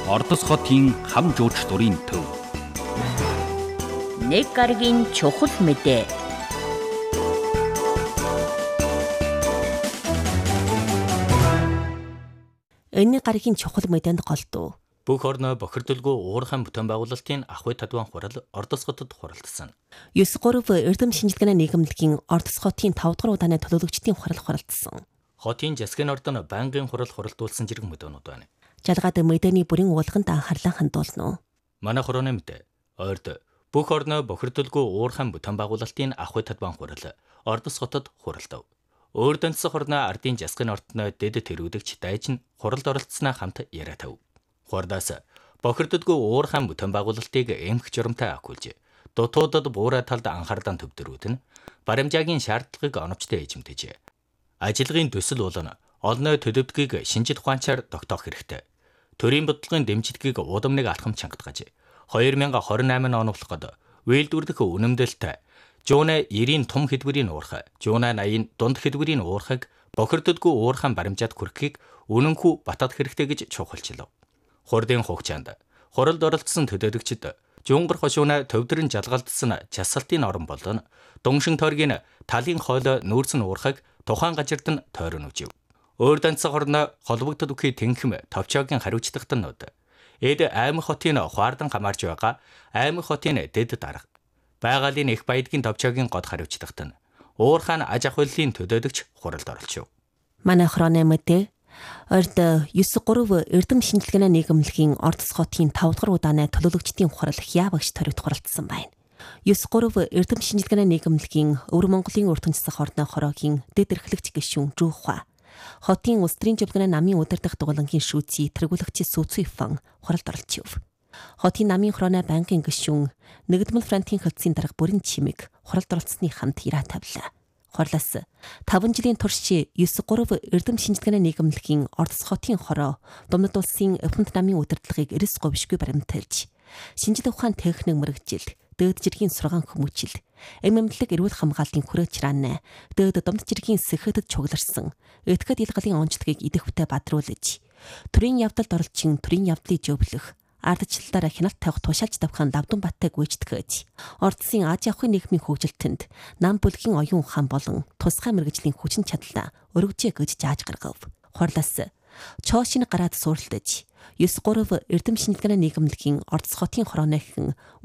Ордос хотын хам жууч дурын төв. Нэг гарагийн чухал мэдээ. Энэ гарагийн чухал мэдээнд голдуу. Бүх орны бохирдолгүй уурхайн бүтээн байгуулалтын ахуй татван хурал Ордос хотод хуралдсан. 9-3 Эрдэм шинжилгээний нийгэмлэгийн Ордос хотын 5 дугаар удааны төлөөлөгчдийн хурал хуралдсан. Хотын засгийн ордон байнгын хурал хуралдуулсан зэрэг мэдээлүүд байна. Жалгаад мэдээний бүрийн уулганд анхаарлаа хандуулна уу? Манай хорооны мэдээ. Ойрд бүх орны бохирдолгүй уурхайн бүтээн байгуулалтын ахуй татван хурал Ордос хотод хуралдав. Өөр дэнцэх орны ардын засгийн ордны дэд тэргүүдэгч дайж нь хуралд оролцсноо хамт яриа тав. Хурдаас бохирдолгүй уурхайн бүтээн байгуулалтыг эмх журамтай акуулж, дутуудад буурай талд анхаарлаа төвдөрүүд нь баримжаагийн шаардлагыг оновчтой эзэмдэж, ажиллагын төсөл болон олонний төлөвдгийг шинжит ухаанчаар тогтоох хэрэгтэй. Төрийн бодлогын дэмжлэгийг удамныг алхам чангатгаж, 2028 он болоход үйлдвэрлэх үнэмдэлтэй жууна 90-ийн том хэдвэрийн уурхай, жууна 80-ийн дунд хэдвэрийн уурхайг бохирдолгүй уурхайн баримжаад хүргэхийг үнэнхүү батат хэрэгтэй гэж чухалчлав. Хурдын хугацаанд хуралд оролцсон төлөөлөгчд жунгар хошууна төвдрөн жалгалдсан часалтын орон болон дунгшин тойргийн талын хойлоо нүүрсэн уурхайг тухайн газарт нь тойрон өгжив. Өөр данцах орно холбогдод үхий тэнхэм товчоогийн хариуцлагт нь нод. Эд аймаг хотын хуардан хамаарч байгаа аймаг хотын дэд дарга. Байгалийн их баядгийн товчоогийн год хариуцлагт нь уурхайн аж ахуйлын төлөөлөгч хуралд оролцов. Манай хорооны мэдээ. Орд 9-3 Эрдэм шинжилгээний нийгэмлэгийн Ордос хотын 5 дугаар удааны төлөөлөгчдийн хурал хяавагч төрөгт хуралдсан байна. 9-3 Эрдэм шинжилгээний нийгэмлэгийн Өвөр Монголын өртөн засах орны хороогийн дэд эрхлэгч гишүүн Жууха, хотын улс төрийн жавлганы намын удирдах дугуулангийн шүүций тэргүүлэгч Сүцүйфан хуралд оролцов. Хотын намын хорооны банкын гишүүн Нэгдмэл фронтын хөтсийн дарга Бүрэн Чимэг хуралд оролцсны хамт ираа тавилаа. Хурлаас 5 жилийн турш 9-3 Эрдэм шинжилгээний нийгэмлэгийн Ордос хотын хороо Думнад улсын Эвхэнт намын удирдлагыг эрс говьшгүй баримталж, шинжлэх ухаан техник мэрэгжил, дээд жиргийн сургаан хүмүүжил, эмэмлэг эрүүл хамгаалтын хүрээч раана, дээд Думнад жиргийн сэхэтэд чугларсан этгээд илгалийн онцлогийг идэвхтэй бадруулж, төрийн явдалд оролчин төрийн явдлыг жөвлөх, ардчлалаараа хяналт тавих тушаалж давхан давдан баттай гүйцэтгэж, Ордсын Аз явахын нийгмийн хөгжилтөнд нам бүлгийн оюун ухаан болон тусгай мэрэгжлийн хүчин чадлаа өргөжээ гэж зааж гаргав. Хурлаас чоошин гараад суурилдаж 9-3 Эрдэм шинжилгээний нийгэмлэгийн Ордос хотын хорооныхан